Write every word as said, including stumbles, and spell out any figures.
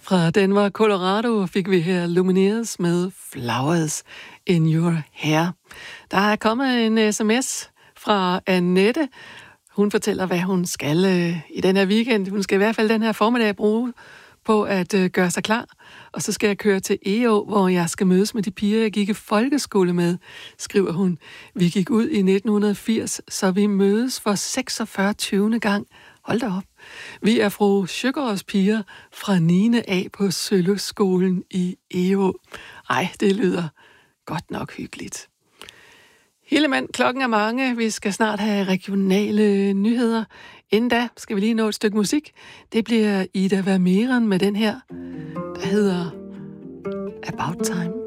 Fra Denver, Colorado fik vi her Lumineers med Flowers in Your Hair. Der er kommet en sms fra Annette. Hun fortæller, hvad hun skal øh, i den her weekend. Hun skal i hvert fald den her formiddag bruge på at øh, gøre sig klar. Og så skal jeg køre til E Å, hvor jeg skal mødes med de piger, jeg gik i folkeskole med, skriver hun. Vi gik ud i nitten firs, så vi mødes for seksogfyrre tyvende gang. Hold da op. Vi er fru Sjøgaards piger fra niende A på Søløskolen i E Å. Ej, det lyder godt nok hyggeligt. Hillemann, klokken er mange. Vi skal snart have regionale nyheder. Inden da skal vi lige nå et stykke musik. Det bliver Ida Vermeeren med den her, der hedder About Time.